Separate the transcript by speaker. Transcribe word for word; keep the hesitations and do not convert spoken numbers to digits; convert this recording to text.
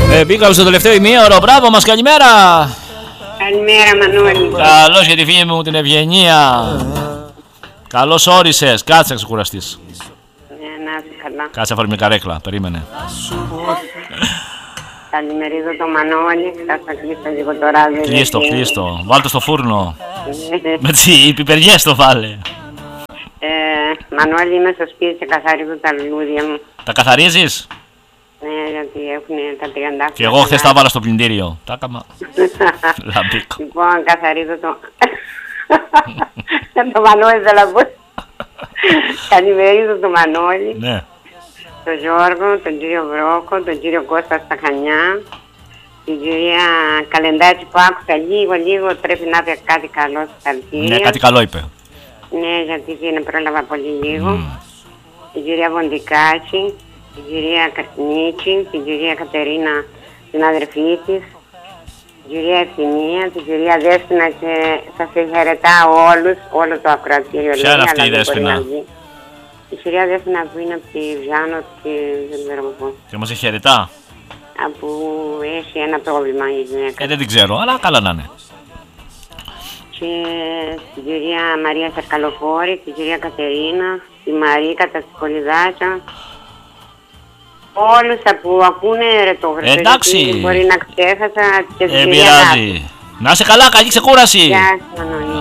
Speaker 1: Ε, μπήκαμε στο τελευταίο ημίωρο. Μπράβο μας, καλημέρα.
Speaker 2: Καλημέρα, Μανώλη.
Speaker 1: Καλώς για τη φίλη μου την Ευγενία. Καλώς όρισες. Κάτσε να ξεκουραστείς.
Speaker 2: Ναι, να είσαι καλά.
Speaker 1: Κάτσε να φέρουμε καρέκλα. Περίμενε.
Speaker 2: Καλημερίζω το Μανώλη. Θα σα κλείσω λίγο το ράδιο.
Speaker 1: Κλείστο, κλείστο. Βάλτε στο φούρνο. Με τις πιπεριές το βάλε.
Speaker 2: Ε, Μανώλη, είμαι στο σπίτι και καθαρίζω τα λουλούδια μου.
Speaker 1: Τα καθαρίζεις?
Speaker 2: Ναι, γιατί έχουν τα τριάντα.
Speaker 1: Και εγώ χθες τα βάλα στο πλυντήριο. Τα έκανα. Λαμπίκο.
Speaker 2: Λοιπόν, καθαρίζω το... το Μανώλη θα λαμπώ. Καλημερίζω το Μανώλη.
Speaker 1: Ναι.
Speaker 2: Τον Γιώργο, τον κύριο Βρόκο, τον κύριο Κώστα στα Χανιά. Την κυρία Καλεντάτσι που άκουσα λίγο, λίγο πρέπει να πει κάτι καλό στα αλήθεια.
Speaker 1: Ναι, κάτι καλό είπε.
Speaker 2: Ναι, γιατί την πρόλαβα πολύ λίγο.
Speaker 1: Mm.
Speaker 2: Την κυρία Βοντικάκη, την κυρία Καστινίτσι, την κυρία Κατερίνα, την αδερφή της, την κυρία Ευθυμία, την κυρία Δέσποινα και σας χαιρετάω όλους, όλο το ακροατήριο.
Speaker 1: Ποια είναι αυτή η Δέσποινα?
Speaker 2: Η κυρία Δέσποινα που είναι από τη Βιάνο και δεν ξέρω πω.
Speaker 1: Και μας χαιρετά.
Speaker 2: Από έχει ένα πρόβλημα η γυναίκα.
Speaker 1: Ε, δεν την ξέρω, αλλά καλά να είναι.
Speaker 2: Και την κυρία Μαρία Σαρκαλοφόρη, την κυρία Κατερίνα, τη Μαρίκα, τα Σκολιδάκια. Όλους που ακούνε ρετόγραφες.
Speaker 1: Εντάξει.
Speaker 2: Μπορεί να ξέχασα και την
Speaker 1: Ε,
Speaker 2: κυρία
Speaker 1: πειράζει. Να είσαι καλά, καλή ξεκούραση.
Speaker 2: Γεια σας, Μανώλη.